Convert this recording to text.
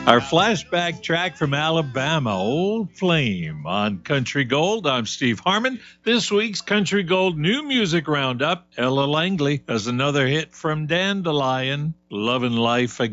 Our flashback track from Alabama, Old Flame on Country Gold. I'm Steve Harmon. This week's Country Gold New Music Roundup. Ella Langley has another hit from Dandelion, Lovin' Life Again.